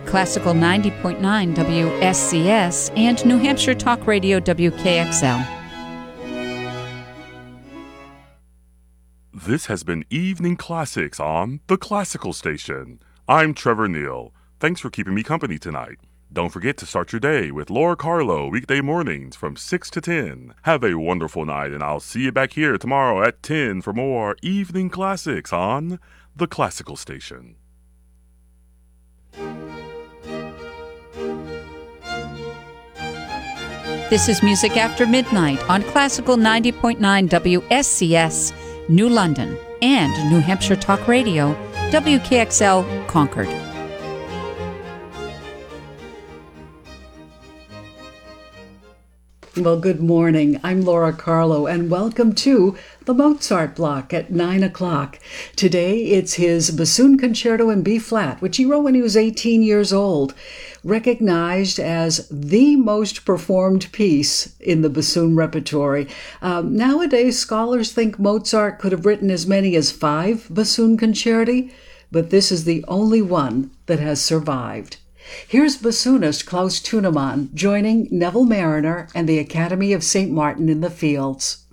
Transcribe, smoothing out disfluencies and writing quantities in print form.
Classical 90.9 WSCS and New Hampshire Talk Radio WKXL. This has been Evening Classics on The Classical Station. I'm Trevor Neal. Thanks for keeping me company tonight. Don't forget to start your day with Laura Carlo weekday mornings from 6 to 10. Have a wonderful night, and I'll see you back here tomorrow at 10 for more Evening Classics on The Classical Station. This is Music After Midnight on Classical 90.9 WSCS, New London, and New Hampshire Talk Radio, WKXL, Concord. Well, good morning. I'm Laura Carlo, and welcome to the Mozart Block at 9 o'clock. Today, it's his Bassoon Concerto in B-flat, which he wrote when he was 18 years old, recognized as the most performed piece in the bassoon repertory. Nowadays, scholars think Mozart could have written as many as 5 bassoon concerti, but this is the only one that has survived. Here's bassoonist Klaus Tunemann joining Neville Marriner and the Academy of St. Martin in the Fields.